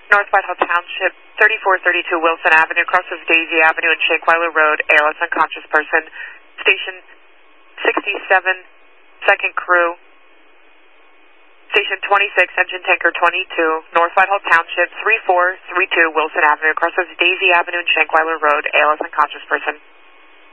North Whitehall Township, 3432 Wilson Avenue, crosses Daisy Avenue and Shankweiler Road, ALS unconscious person. Station 67, second crew. Station 26, engine tanker 22, North Whitehall Township, 3432 Wilson Avenue, crosses Daisy Avenue and Shankweiler Road, ALS unconscious person.